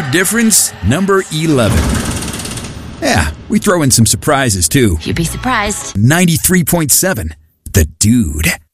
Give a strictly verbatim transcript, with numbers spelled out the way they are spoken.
Big difference, number eleven. Yeah, we throw in some surprises too. You'd be surprised. ninety-three point seven, The Dude.